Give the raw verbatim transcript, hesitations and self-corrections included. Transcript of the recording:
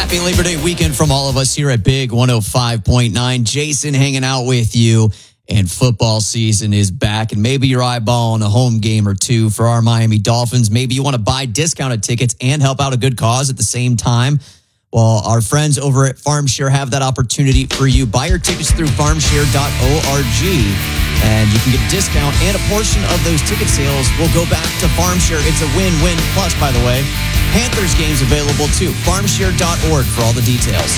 Happy Labor Day weekend from all of us here at Big one oh five point nine. Jason hanging out with you, and football season is back. And maybe you're eyeballing a home game or two for our Miami Dolphins. Maybe you want to buy discounted tickets and help out a good cause at the same time. Well, our friends over at FarmShare have that opportunity for you. Buy your tickets through farm share dot org, and you can get a discount, and a portion of those ticket sales will go back to FarmShare. It's a win-win. Plus, by the way, Panthers games available too. farm share dot org for all the details.